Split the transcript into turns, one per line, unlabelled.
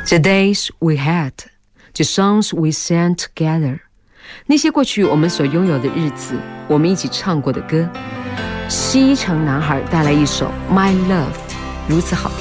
The days we had, the songs we sang together. 那些过去我们所拥有的日子，我们一起唱过的歌。西城男孩带来一首 My Love， 如此好听。